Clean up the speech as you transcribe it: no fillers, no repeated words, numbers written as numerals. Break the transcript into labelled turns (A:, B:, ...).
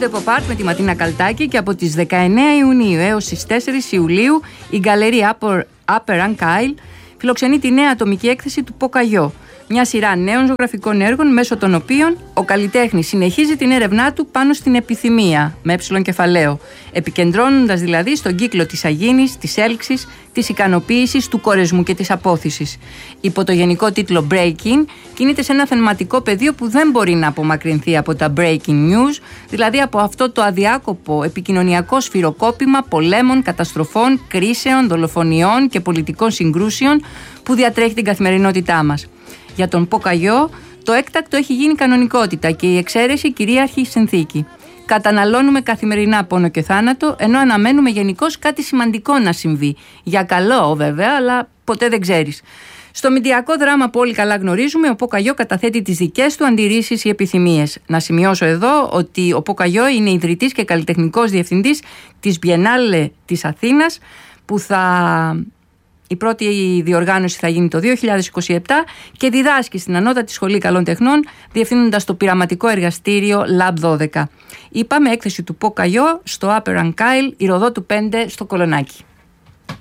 A: The Pop Art με τη Ματίνα Καλτάκη και από τις 19 Ιουνίου έως τις 4 Ιουλίου η γκαλερία Upper Ankyl φιλοξενεί τη νέα ατομική έκθεση του Ποκαγιό. Μια σειρά νέων ζωγραφικών έργων μέσω των οποίων ο καλλιτέχνης συνεχίζει την έρευνά του πάνω στην επιθυμία, με κεφαλαίο, επικεντρώνοντας δηλαδή στον κύκλο της αγίνης, της έλξης, της ικανοποίησης, του κορεσμού και της απόθυσης. Υπό το γενικό τίτλο Breaking, κινείται σε ένα θεματικό πεδίο που δεν μπορεί να απομακρυνθεί από τα breaking news, δηλαδή από αυτό το αδιάκοπο επικοινωνιακό σφυροκόπημα πολέμων, καταστροφών, κρίσεων, δολοφονιών και πολιτικών συγκρούσεων που διατρέχει την καθημερινότητά μας. Για τον Ποκαγιό, το έκτακτο έχει γίνει κανονικότητα και η εξαίρεση κυρίαρχη συνθήκη. Καταναλώνουμε καθημερινά πόνο και θάνατο, ενώ αναμένουμε γενικώς κάτι σημαντικό να συμβεί. Για καλό βέβαια, αλλά ποτέ δεν ξέρεις. Στο μηντιακό δράμα που όλοι καλά γνωρίζουμε, ο Ποκαγιό καταθέτει τις δικές του αντιρρήσεις ή επιθυμίες. Να σημειώσω εδώ ότι ο Ποκαγιό είναι ιδρυτής και καλλιτεχνικός διευθυντής της Biennale της Αθήνας, που η πρώτη διοργάνωση θα γίνει το 2027 και διδάσκει στην Ανώτατη Σχολή Καλών Τεχνών, διευθύνοντας το πειραματικό εργαστήριο Lab 12. Είπαμε έκθεση του Ποκαγιό στο Upper Ankyl, η Ροδότου 5 στο Κολονάκι.